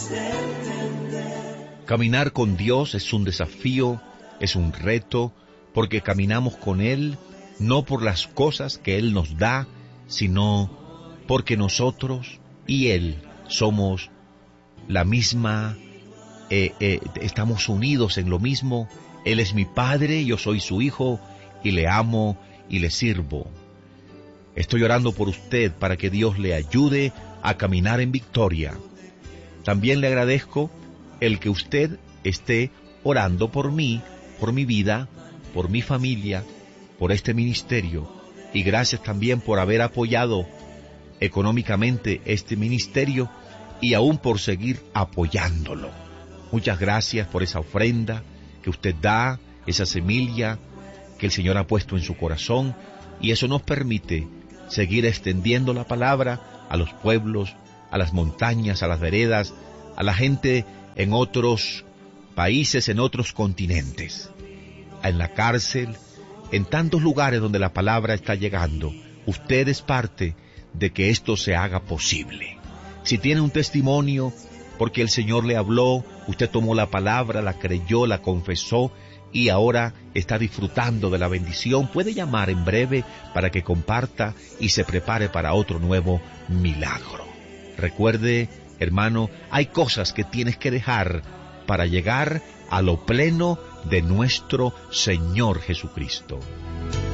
Caminar con Dios es un desafío, es un reto, porque caminamos con Él no por las cosas que Él nos da, sino porque nosotros y Él somos la misma, estamos unidos en lo mismo. Él es mi Padre, yo soy su Hijo, y le amo y le sirvo. Estoy orando por usted para que Dios le ayude a caminar en victoria. También le agradezco el que usted esté orando por mí, por mi vida, por mi familia, por este ministerio, y gracias también por haber apoyado económicamente este ministerio y aún por seguir apoyándolo. Muchas gracias por esa ofrenda que usted da, esa semilla que el Señor ha puesto en su corazón, y eso nos permite seguir extendiendo la palabra a los pueblos, a las montañas, a las veredas, a la gente en otros países, en otros continentes, en la cárcel, en tantos lugares donde la palabra está llegando. Usted es parte de que esto se haga posible. Si tiene un testimonio, porque el Señor le habló, usted tomó la palabra, la creyó, la confesó y ahora está disfrutando de la bendición, puede llamar en breve para que comparta y se prepare para otro nuevo milagro. Recuerde, hermano, hay cosas que tienes que dejar para llegar a lo pleno de nuestro Señor Jesucristo.